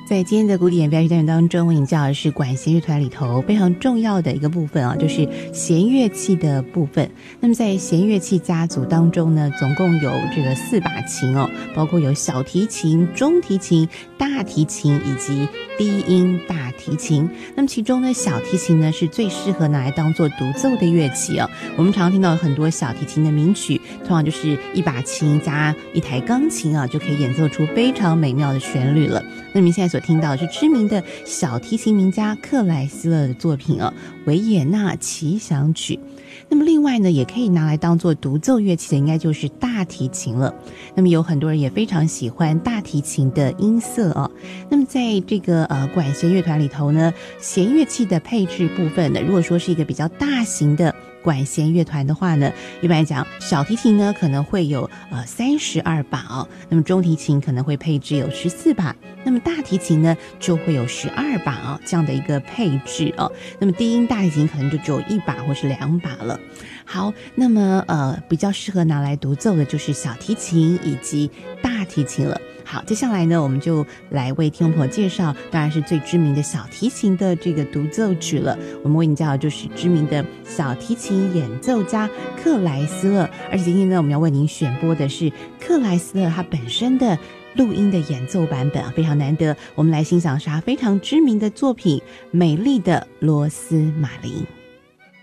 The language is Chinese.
在今天的古典表演单元当中，为你介绍的是管弦乐团里头非常重要的一个部分啊，就是弦乐器的部分。那么在弦乐器家族当中呢，总共有这个4把琴哦，包括有小提琴、中提琴、大提琴以及低音大提琴。那么其中呢，小提琴呢是最适合拿来当做独奏的乐器哦。我们常听到很多小提琴的名曲，通常就是一把琴加一台钢琴啊，就可以演奏出非常美妙的旋律了。那么你现在所听到的是知名的小提琴名家克莱斯勒的作品哦，维也纳奇想曲。那么另外呢，也可以拿来当做独奏乐器的应该就是大提琴了。那么有很多人也非常喜欢大提琴的音色哦。那么在这个管弦乐团里头呢，弦乐器的配置部分呢，如果说是一个比较大型的管弦乐团的话呢，一般来讲小提琴呢可能会有32把哦，那么中提琴可能会配置有14把，那么大提琴呢就会有12把哦，这样的一个配置哦。那么低音大提琴可能就只有1把或是2把了。好，那么比较适合拿来独奏的就是小提琴以及大提琴了。好，接下来呢，我们就来为听众朋友介绍，当然是最知名的小提琴的这个独奏曲了。我们为你介绍就是知名的小提琴演奏家克莱斯勒，而且今天呢，我们要为您选播的是克莱斯勒他本身的录音的演奏版本啊，非常难得。我们来欣赏是他非常知名的作品《美丽的罗斯玛琳》。